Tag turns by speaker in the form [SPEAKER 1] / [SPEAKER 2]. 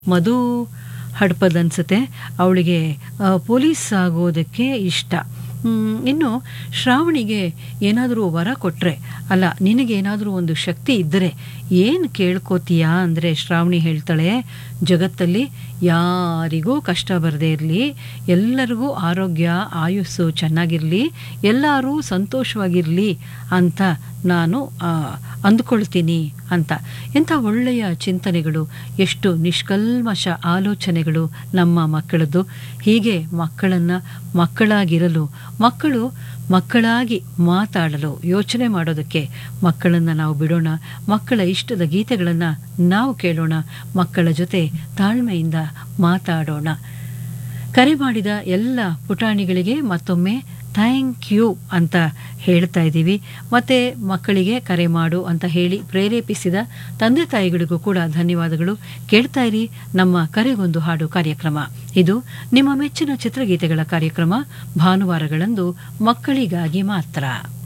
[SPEAKER 1] ಮಧು ಹಡ್ಪದ್ ಅನ್ಸುತ್ತೆ ಅವಳಿಗೆ ಪೊಲೀಸ್ ಆಗೋದಕ್ಕೆ ಇಷ್ಟ. ಇನ್ನು ಶ್ರಾವಣಿಗೆ ಏನಾದರೂ ವರ ಕೊಟ್ಟರೆ, ಅಲ್ಲ ನಿನಗೇನಾದರೂ ಒಂದು ಶಕ್ತಿ ಇದ್ದರೆ ಏನು ಕೇಳ್ಕೋತೀಯಾ ಅಂದರೆ ಶ್ರಾವಣಿ ಹೇಳ್ತಾಳೆ, ಜಗತ್ತಲ್ಲಿ ಯಾರಿಗೂ ಕಷ್ಟ ಬರದೇ ಇರಲಿ, ಎಲ್ಲರಿಗೂ ಆರೋಗ್ಯ ಆಯುಸ್ಸು ಚೆನ್ನಾಗಿರಲಿ, ಎಲ್ಲರೂ ಸಂತೋಷವಾಗಿರಲಿ ಅಂತ ನಾನು ಅಂದ್ಕೊಳ್ತೀನಿ ಅಂತ. ಎಂಥ ಒಳ್ಳೆಯ ಚಿಂತನೆಗಳು, ಎಷ್ಟು ನಿಷ್ಕಲ್ಮಶ ಆಲೋಚನೆಗಳು ನಮ್ಮ ಮಕ್ಕಳದ್ದು. ಹೀಗೆ ಮಕ್ಕಳನ್ನು ಮಕ್ಕಳಾಗಿರಲು, ಮಕ್ಕಳು ಮಕ್ಕಳಾಗಿ ಮಾತಾಡಲು ಯೋಚನೆ ಮಾಡೋದಕ್ಕೆ ಮಕ್ಕಳನ್ನು ನಾವು ಬಿಡೋಣ. ಮಕ್ಕಳ ಇಷ್ಟದ ಗೀತೆಗಳನ್ನು ನಾವು ಕೇಳೋಣ, ಮಕ್ಕಳ ಜೊತೆ ತಾಳ್ಮೆಯಿಂದ ಮಾತಾಡೋಣ. ಕರೆ ಮಾಡಿದ ಎಲ್ಲ ಪುಟಾಣಿಗಳಿಗೆ ಮತ್ತೊಮ್ಮೆ ಥ್ಯಾಂಕ್ ಯು ಅಂತ ಹೇಳ್ತಾ ಇದ್ದೀವಿ. ಮತ್ತು ಮಕ್ಕಳಿಗೆ ಕರೆ ಮಾಡು ಅಂತ ಹೇಳಿ ಪ್ರೇರೇಪಿಸಿದ ತಂದೆ ತಾಯಿಗಳಿಗೂ ಕೂಡ ಧನ್ಯವಾದಗಳು. ಕೇಳ್ತಾ ಇರಿ ನಮ್ಮ ಕರೆಗೊಂದು ಹಾಡು ಕಾರ್ಯಕ್ರಮ. ಇದು ನಿಮ್ಮ ಮೆಚ್ಚಿನ ಚಿತ್ರಗೀತೆಗಳ ಕಾರ್ಯಕ್ರಮ, ಭಾನುವಾರಗಳಂದು ಮಕ್ಕಳಿಗಾಗಿ ಮಾತ್ರ.